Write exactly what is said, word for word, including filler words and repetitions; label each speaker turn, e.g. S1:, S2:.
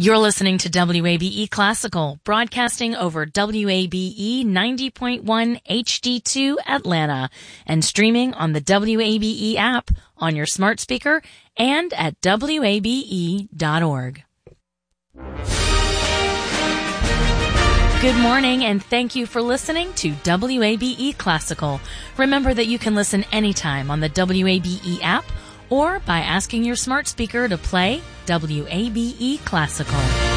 S1: You're listening to W A B E Classical, broadcasting over W A B E ninety point one H D two Atlanta and streaming on the W A B E app on your smart speaker and at W A B E dot org. Good morning, and thank you for listening to W A B E Classical. Remember that you can listen anytime on the W A B E app or by asking your smart speaker to play W A B E Classical.